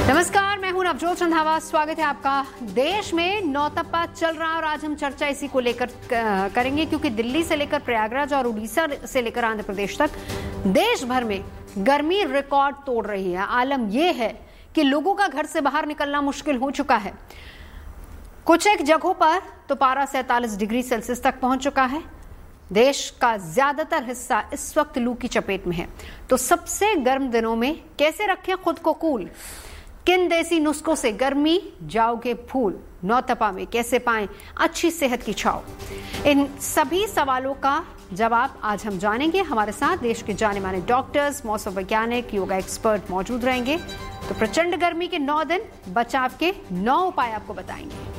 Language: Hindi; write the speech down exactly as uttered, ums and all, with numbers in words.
नमस्कार, मैं हूं नवजोत रंधावा। स्वागत है आपका। देश में नौतपा चल रहा है और आज हम चर्चा इसी को लेकर करेंगे, क्योंकि दिल्ली से लेकर प्रयागराज और उड़ीसा से लेकर आंध्र प्रदेश तक देश भर में गर्मी रिकॉर्ड तोड़ रही है। आलम यह है कि लोगों का घर से बाहर निकलना मुश्किल हो चुका है। कुछ एक जगहों पर तो पारा सैंतालीस डिग्री सेल्सियस तक पहुंच चुका है। देश का ज्यादातर हिस्सा इस वक्त लू की चपेट में है। तो सबसे गर्म दिनों में कैसे रखें खुद को कूल? किन देसी नुस्खों से गर्मी जाओगे भूल? नौतपा में कैसे पाएं अच्छी सेहत की छाव? इन सभी सवालों का जवाब आज हम जानेंगे। हमारे साथ देश के जाने माने डॉक्टर्स, मौसम वैज्ञानिक, योगा एक्सपर्ट मौजूद रहेंगे। तो प्रचंड गर्मी के नौ दिन, बचाव के नौ उपाय आपको बताएंगे।